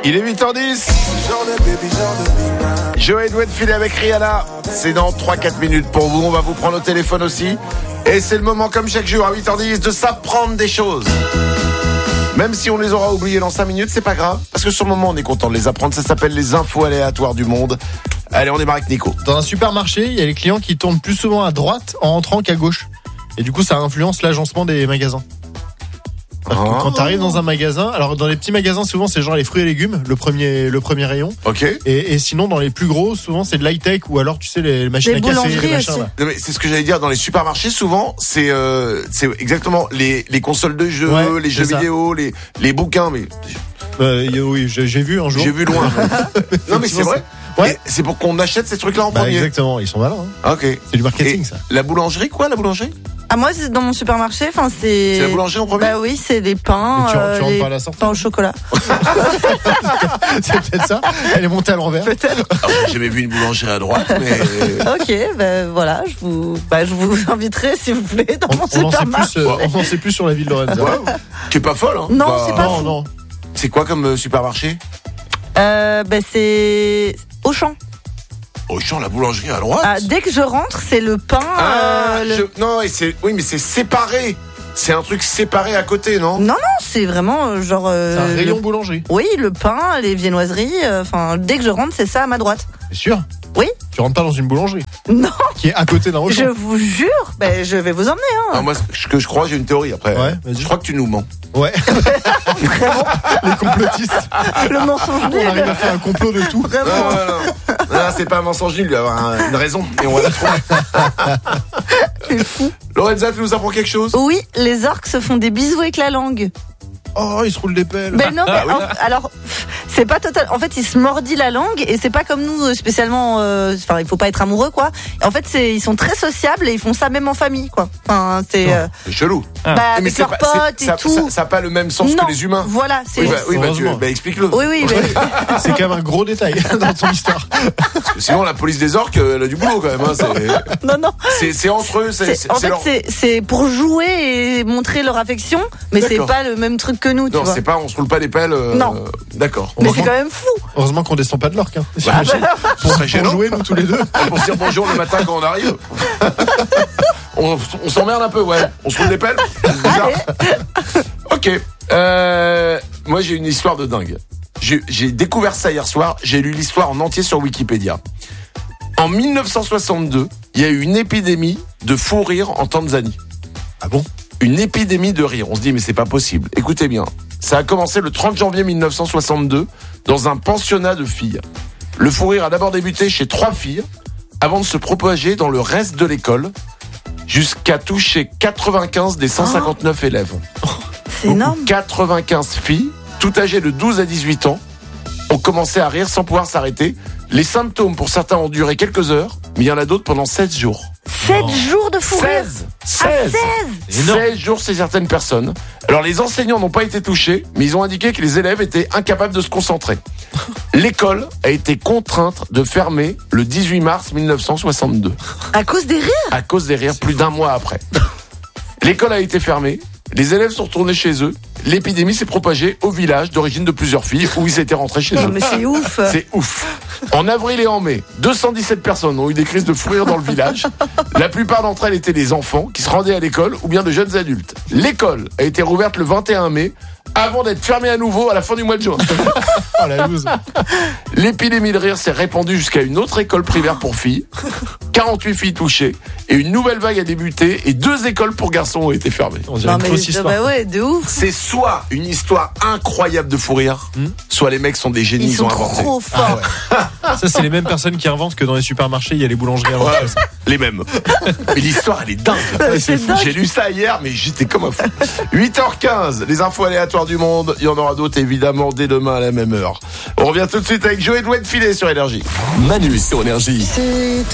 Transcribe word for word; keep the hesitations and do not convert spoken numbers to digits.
Il est huit heures dix. Joey doit filer avec Rihanna. C'est dans trois quatre minutes pour vous. On va vous prendre au téléphone aussi. Et c'est le moment, comme chaque jour à huit heures dix, de s'apprendre des choses. Même si on les aura oubliées dans cinq minutes, c'est pas grave. Parce que sur le moment, on est content de les apprendre. Ça s'appelle les infos aléatoires du monde. Allez, on démarre avec Nico. Dans un supermarché, il y a les clients qui tournent plus souvent à droite en rentrant qu'à gauche. Et du coup, ça influence l'agencement des magasins. Oh. Quand tu arrives dans un magasin, alors dans les petits magasins, souvent c'est genre les fruits et légumes, le premier, le premier rayon. Ok. Et, et sinon, dans les plus gros, souvent c'est de l'high-tech ou alors tu sais les machines les à casser, les machins. Là. Non, mais c'est ce que j'allais dire. Dans les supermarchés, souvent c'est euh, c'est exactement les les consoles de jeux, ouais, les jeux ça. vidéo, les les bouquins. Mais euh, oui, j'ai, j'ai vu un jour. J'ai vu loin. Non mais c'est vrai. Ouais. Et c'est pour qu'on achète ces trucs-là en bah premier. Exactement, ils sont malins. Hein. Ok. C'est du marketing. Et ça. La boulangerie, quoi, la boulangerie? Ah, moi, c'est dans mon supermarché, enfin, c'est. C'est la boulangerie en premier? Bah oui, c'est des pains. Et tu, euh, tu rentres les pas à la sortie? Pains au chocolat. C'est peut-être ça. Elle est montée à l'envers. Peut-être. Alors, j'ai jamais vu une boulangerie à droite, mais. Ok, ben voilà, je vous, bah, je vous inviterai, si vous voulez, dans on, mon on supermarché. Plus, euh, on en sait plus sur la ville de Lorenza. Ouais, qui est pas folle, hein? Non, bah, c'est pas non, fou. non. C'est quoi comme euh, supermarché? Euh, ben c'est Auchan. Auchan, la boulangerie à droite. Ah, dès que je rentre, c'est le pain. Ah, euh, le... je... non, et c'est oui, mais c'est séparé. C'est un truc séparé à côté, non? Non, non, c'est vraiment euh, genre. Euh, c'est un rayon le... boulangerie. Oui, le pain, les viennoiseries. Enfin, euh, dès que je rentre, c'est ça à ma droite. C'est sûr? Oui. Tu rentres pas dans une boulangerie? Non. Qui est à côté d'un Auchan? Je vous jure, ben je vais vous emmener. Hein. Ah, moi, ce que je crois, j'ai une théorie après. Ouais, je crois que tu nous mens. Ouais. Les complotistes. Le mensonge nul. On arrive à faire un complot de tout. Vraiment. Non, non, non. Non, c'est pas un mensonge nul, il y a un, une raison et on va la trouver. C'est fou. Lorenza, tu nous apprends quelque chose? Oui, les orques se font des bisous avec la langue. Oh, ils se roulent des pelles. Ben non, ah, mais oui. en, alors c'est pas total. En fait, ils se mordillent la langue et c'est pas comme nous spécialement. Enfin, euh, il faut pas être amoureux, quoi. En fait, c'est ils sont très sociables et ils font ça même en famille, quoi. Enfin, c'est. Euh, c'est chelou. Bah, mais avec c'est leurs pas, potes c'est, et ça, tout. Ça n'a pas le même sens non, que les humains. Voilà, c'est. Oui, bah, oui, bah, tu, bah, explique-le. Oui, oui. Mais... c'est quand même un gros détail dans ton histoire. Parce que sinon, la police des orques, elle a du boulot quand même. Hein, c'est... Non, non. C'est, c'est entre eux. C'est, c'est, c'est, en c'est fait, leur... c'est, c'est pour jouer et montrer leur affection, mais D'accord. c'est pas le même truc que nous, tu non, vois. c'est pas, on se roule pas des pelles. Euh... Non. D'accord. Mais c'est quand même fou. Heureusement qu'on descend pas de l'orque. Hein. Bah, pour, pour jouer nous tous les deux. Pour se dire bonjour le matin quand on arrive. on, on s'emmerde un peu, ouais. On se roule des pelles. Ok. Euh, moi, j'ai une histoire de dingue. J'ai, j'ai découvert ça hier soir. J'ai lu l'histoire en entier sur Wikipédia. En dix-neuf cent soixante-deux, il y a eu une épidémie de fou rire en Tanzanie. Ah bon? Une épidémie de rire. On se dit, mais c'est pas possible. Écoutez bien. Ça a commencé le trente janvier dix-neuf cent soixante-deux dans un pensionnat de filles. Le fou rire a d'abord débuté chez trois filles avant de se propager dans le reste de l'école jusqu'à toucher quatre-vingt-quinze des cent cinquante-neuf oh. élèves. C'est Donc, énorme. quatre-vingt-quinze filles, toutes âgées de douze à dix-huit ans, ont commencé à rire sans pouvoir s'arrêter. Les symptômes pour certains ont duré quelques heures, mais il y en a d'autres pendant sept jours. sept jours de fou rire. seize Ah, seize seize jours chez certaines personnes. Alors les enseignants n'ont pas été touchés, mais ils ont indiqué que les élèves étaient incapables de se concentrer. L'école a été contrainte de fermer le dix-huit mars dix-neuf cent soixante-deux. À cause des rires? À cause des rires, plus d'un mois après. L'école a été fermée, les élèves sont retournés chez eux, l'épidémie s'est propagée au village d'origine de plusieurs filles où ils étaient rentrés chez Non, eux. mais c'est ouf. C'est ouf. En avril et en mai, deux cent dix-sept personnes ont eu des crises de fou rire dans le village. La plupart d'entre elles étaient des enfants qui se rendaient à l'école ou bien de jeunes adultes. L'école a été rouverte le vingt et un mai avant d'être fermée à nouveau à la fin du mois de juin. Oh la loose. L'épidémie de rire s'est répandue jusqu'à une autre école primaire pour filles. quarante-huit filles touchées et une nouvelle vague a débuté et deux écoles pour garçons ont été fermées. On dirait Non, une mais fausse histoire. bah ouais, de ouf. C'est soit une histoire incroyable de fou rire, hmm soit les mecs sont des génies, ils, ils sont ont inventé. trop forts. Ah ouais. Ça, c'est les mêmes personnes qui inventent que dans les supermarchés, il y a les boulangeries avant. Ouais, les mêmes. Mais l'histoire, elle est dingue. C'est c'est fou. dingue. J'ai lu ça hier, mais j'étais comme un fou. huit heures quinze, les infos aléatoires du monde. Il y en aura d'autres, évidemment, dès demain à la même heure. On revient tout de suite avec Joey Douet de Filet sur Énergie. Manu sur Énergie. C'est